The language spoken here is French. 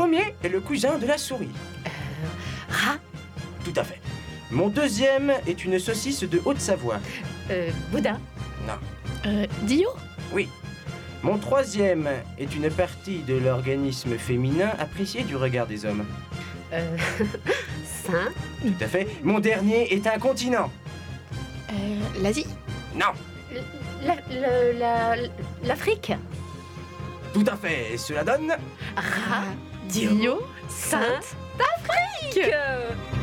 premier est le cousin de la souris. Rat. Tout à fait. Mon deuxième est une saucisse de Haute-Savoie. Boudin. Non. Dio? Oui. Mon troisième est une partie de l'organisme féminin appréciée du regard des hommes. Sein. Tout à fait. Mon dernier est un continent. L'Asie? Non. L'Afrique. Tout à fait. Cela donne... Rat. Dio? Sainte d'Afrique.